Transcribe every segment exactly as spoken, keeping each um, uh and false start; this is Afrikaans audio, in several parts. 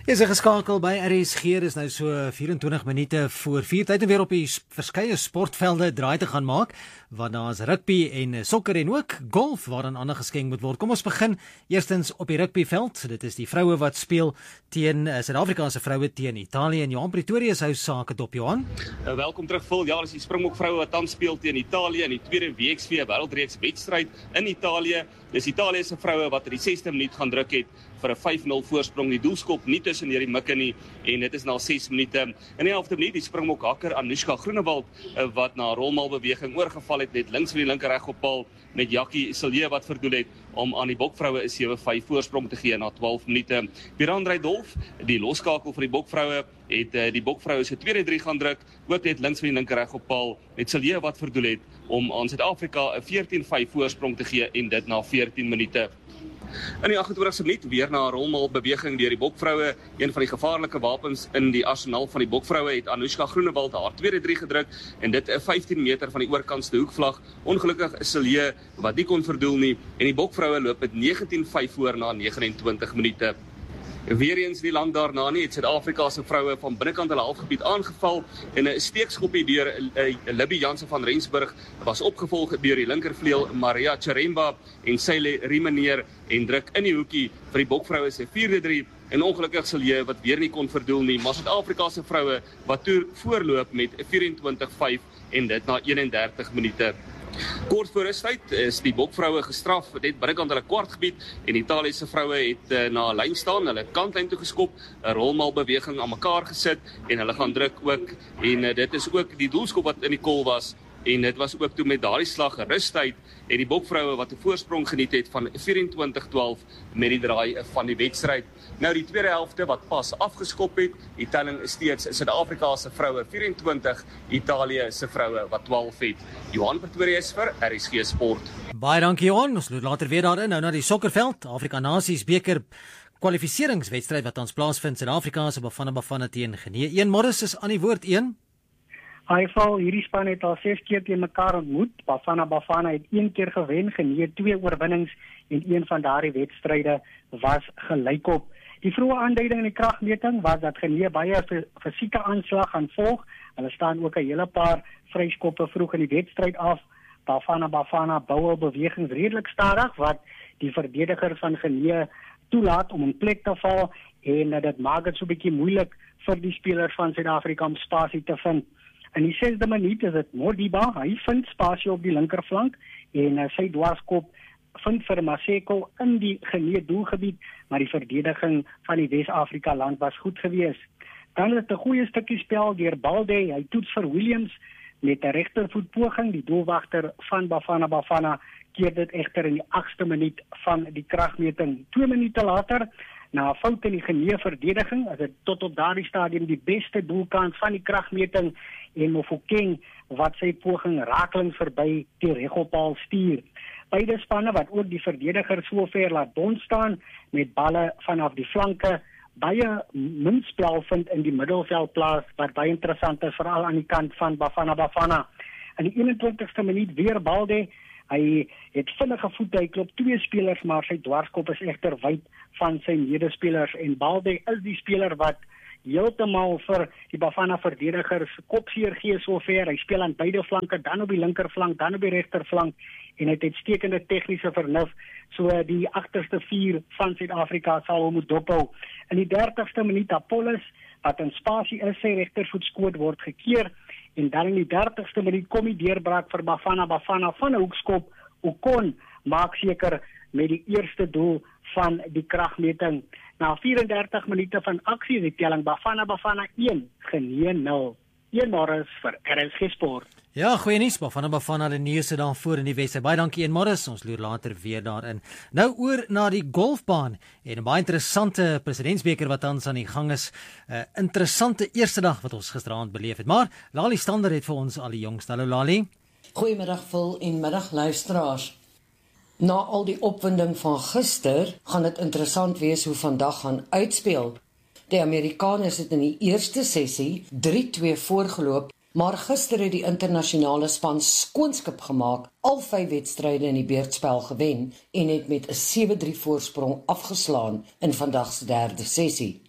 Is er geskakel by R S G, is nou so vyf-en-twintig minute voor vier, tyd om weer op die verskeie sportvelde draai te gaan maak, want daar is rugby en sokker en ook golf waaraan aandag geskenk moet word. Kom ons begin eerstens op die rugbyveld. Dit is die vroue wat speel teen uh, Suid-Afrikaanse vroue teen Italië en Johan Pretorius hou sake dop, Johan. Uh, welkom terug, Phil. Ja, dis die Springbok vroue wat tans speel teen Italië in die tweede W X V wêreldreeks wedstryd in Italië. Dis Italië se vroue wat in die sesde minuut gaan druk het vir 'n vyf nul voorsprong. Die doelskop nie tussen hierdie mikke nie en dit is na ses minute. In die helfte minuut die Springbok hakker Anushka Groenewald wat na 'n rolmalbeweging oorgeval het net links van die linker regoppaal met Jackie Silje wat verdoel het om aan die Bokvroue 'n sewe vyf voorsprong te gee na twaalf minute. Pierandre Dolf, die loskakel vir die Bokvroue, het uh, die Bokvroue se tweede drie gaan druk, ook net links van die linker regoppaal met Silje wat verdoel het om aan Suid-Afrika 'n veertien vyf voorsprong te gee en dit na veertien minute. In die agt-en-twintigste minuut weer na 'n rolmalbeweging deur die Bokvroue, een van die gevaarlike wapens in die arsenaal van die Bokvroue, het Anushka Groenewald haar tweede drie gedruk en dit 'n vyftien meter van die oorkantste hoekvlag. Ongelukkig is Silje wat nie kon verdoel nie en die Bokvroue loop met negentien vyf voor na negenentwintig minute. Weereens die land daarna nie het Suid-Afrika se vroue van binnekant hulle halfgebied aangeval en 'n steekskoppie deur uh, Libby Jansen van Rensburg was opgevolg deur die linkervleuel Maria Cheremba en sy lê Riemeneer en druk in die hoekie vir die Bokvroue se vierde drie en ongelukkig Silje wat weer nie kon verdoel nie, maar Suid-Afrika se vroue wat toe voorloop met vyf-en-twintig vyf en dit na eenendertig minute. Kort voor rustyd is die Bokvroue gestraf net binnekant hulle kwartgebied en Italië se vroue het uh, na 'n lyn staan, hulle kantlyn toe geskop, 'n rolmalbeweging aan mekaar gesit en hulle gaan druk ook en uh, dit is ook die doelskop wat in die kol was en dit was ook toe met daardie slag rustyd en die Bokvroue wat 'n voorsprong geniet het van vyf-en-twintig twaalf met die draai van die wedstryd. Nou die tweede helfte wat pas afgeskop het, die telling is steeds Suid-Afrika se vroue vyf-en-twintig, Italië se vroue wat twaalf het. Johan Pretorius vir R S G Sport. Baie dankie Johan, ons loop later weer daarin, nou na die sokkerveld, Afrika Nasies beker kwalifikasiewedstryd wat ons plaasvind, Suid-Afrika se Bafana Bafana teen Guinea. Een Morris is aan die woord, een. Hy val, hierdie span het al ses keer teen mekaar ontmoet. Bafana Bafana het een keer gewen, Guinea twee oorwinnings en een van daardie wedstryde was gelykop. Die vroeë aanduiding in die kragmeting was dat Guinea baie fisieke aanslag gaan volg. Hulle staan ook 'n hele paar vryskoppe vroeg in die wedstryd af. Bafana Bafana bou al bewegings redelik stadig wat die verdedigers van Guinea toelaat om in plek te val en dit maak dit so 'n bietjie moeilik vir die spelers van Suid-Afrika om spasie te vind. In die sesde minuut is dit Modiba, hy vind spasie op die linkerflank en uh, sy dwarskop vind vir Maseko in die Guinea doelgebied, maar die verdediging van die Wes-Afrika land was goed geweest. Dan is dit 'n goeie stukkie spel deur Balde, hy toets vir Williams met 'n regtervoetpoging, die doelwagter van Bafana Bafana keer dit egter in die agste minuut van die kragmeting. Twee minute later, na 'n fout in die Guinea verdediging, is dit tot op daardie stadium die beste doelkans van die kragmeting en Mofokeng wat sy poging rakelings verby die regoppaal stuur. Beide spanne wat ook die verdedigers so ver laat bond staan met balle vanaf die flanke, baie min spel vind in die middelveld plaas wat baie interessant is veral aan die kant van Bafana Bafana. In die eenentwintigste minuut weer Balde, hy het vinnige voete, hy klop twee spelers, maar sy dwarskop is egter wyd van sy medespelers en Balde is die speler wat heeltemal vir die Bafana verdedigers kopseer gee sover. Hy speel aan beide flanke, dan op die linkerflank, dan op die regterflank en hy het uitstekende tegniese vernuf, so die agterste vier van Suid-Afrika sal hom moet dophou. In die dertigste minuut Apollos, wat in spasie is, sy regtervoetskoot word gekeer en dan in die dertigste minuut kom die deurbraak vir Bafana Bafana van 'n hoekskop. Okon maak seker met die eerste doel van die kragmeting. Na vyf-en-dertig minute van aksie is die telling Bafana Bafana een, Guinea nul. Een Morris vir R S G Sport. Ja, goeie nuus, Bafana Bafana die nuus daar voor in die Wes. Baie dankie een Morris, ons loer later weer daarin. Nou oor na die golfbaan en 'n baie interessante presidentsbeker wat tans aan die gang is. 'n uh, Interessante eerste dag wat ons gisteraand beleef het. Maar Lali Stander het vir ons al die jongste. Hallo Lali. Goeiemiddag Phil en middag luisteraars. Na al die opwinding van gister, gaan dit interessant wees hoe vandag gaan uitspeel. Die Amerikaners het in die eerste sessie drie twee voorgeloop, maar gister het die internasionale span skoonskip gemaak, al vyf wedstryde in die beurtspel gewen en het met 'n sewe drie voorsprong afgeslaan in vandag se derde sessie.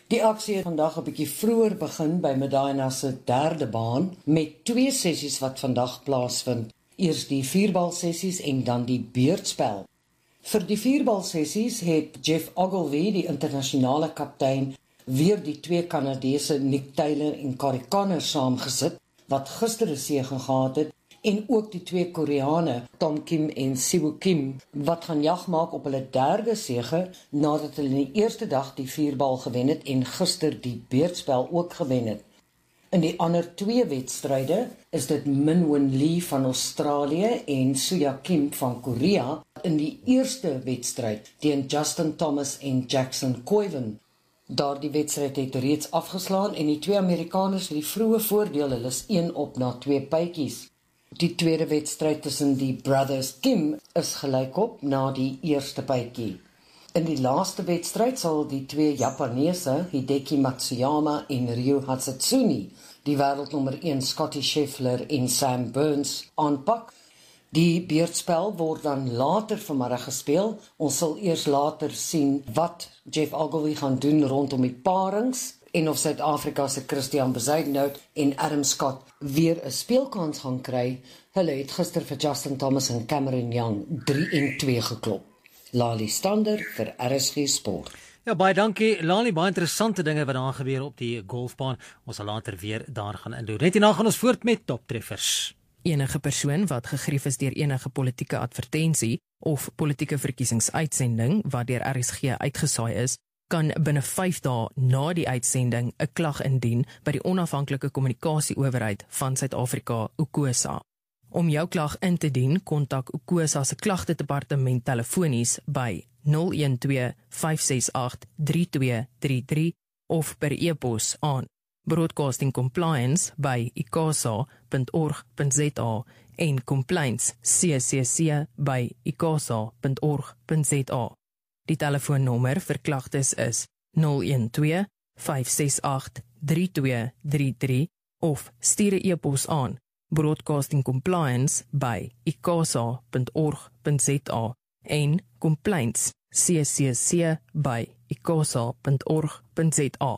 Die aksie het vandag 'n bietjie vroeër begin by Medina se derde baan met twee sessies wat vandag plaasvind. Eers die vierbal sessies en dan die beurtspel. Vir die vierbal sessies het Jeff Ogilvy, die internasionale kaptein, weer die twee Kanadese Nick Taylor en Corey Connor saamgesit wat gister 'n sege gehad het en ook die twee Koreane Tom Kim en Siwoo Kim wat gaan jag maak op hulle derde sege nadat hulle in die eerste dag die vierbal gewen het en gister die beurtspel ook gewen het. In die ander twee wedstryde is dit Min Won Lee van Australië en Suya Kim van Korea in die eerste wedstryd teen Justin Thomas en Jackson Koiven. Daardie wedstryd het reeds afgeslaan en die twee Amerikaners het die vroeë voordeel, hulle is een op na twee pytjies. Die tweede wedstryd tussen die Brothers Kim is gelykop na die eerste pytjie. In die laaste wedstryd sal die twee Japaneese, Hideki Matsuyama en Ryu Hatsutsuni, die wêreldnommer een Scottie Scheffler en Sam Burns aanpak. Die beurtspel word dan later vanmiddag gespeel. Ons sal eers later sien wat Jeff Ogilvy gaan doen rondom die parings en of Suid-Afrika se Christian Bezuidenhout en Adam Scott weer 'n speelkans gaan kry. Hulle het gister vir Justin Thomas en Cameron Young drie en twee geklop. Lali Stander vir R S G Sport. Ja, baie dankie. Lali, baie interessante dinge wat daar gebeur op die golfbaan. Ons sal later weer daar gaan indoen. Net hierna gaan ons voort met toptreffers. Enige persoon wat gegrief is deur enige politieke advertensie of politieke verkiesingsuitsending wat deur R S G uitgesaai is, kan binne vyf dae na die uitsending 'n klag indien by die onafhanklike kommunikasieowerheid van Suid-Afrika, UKOSA. Om jou klag in te dien, kontak UKOSA se klagtedepartement telefonies by nul een twee vyf ses agt drie twee drie drie of per e-pos aan broadcasting compliance by i k a s a punt org punt z a en complaints c c c by i k a s a punt org punt z a. Die telefoonnommer vir klagtes is nul een twee vyf ses agt drie twee drie drie of stuur 'n e-pos aan broadcasting compliance by i k a s a punt org punt z a en complaints c c c by i k a s a punt org punt z a.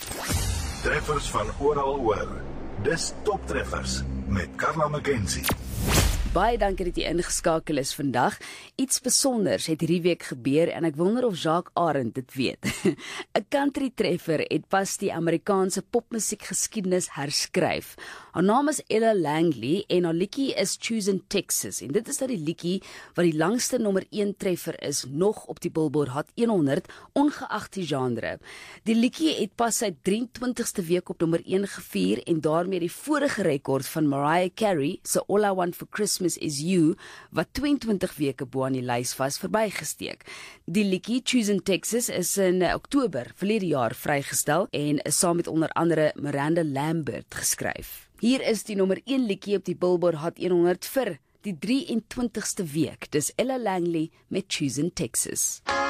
Treffers van oral oor. Dis toptreffers met Karla McKenzie. Baie dankie dat jy ingeskakel is vandag. Iets besonders het hierdie week gebeur en ek wonder of Jacques Arend dit weet. 'n Country treffer het pas die Amerikaanse popmusiekgeskiedenis herskryf. Haar naam is Ella Langley en haar liedjie is Choosing Texas. En dit is dat die liedjie wat die langste nommer een treffer is nog op die Billboard Hot honderd, ongeag die genre. Die liedjie het pas sy drieëntwintigste week op nommer een gevier en daarmee die vorige rekord van Mariah Carey se All I Want for Christmas Is You, wat tweeëntwintig weke bo aan die lys was, verbygesteek. Die liedjie Choosing Texas is in Oktober verlede jaar vrygestel en is saam met onder andere Miranda Lambert geskryf. Hier is die nommer een liedjie op die Billboard Hot honderd vir die drieëntwintigste week. Dis Ella Langley met Choosing Texas.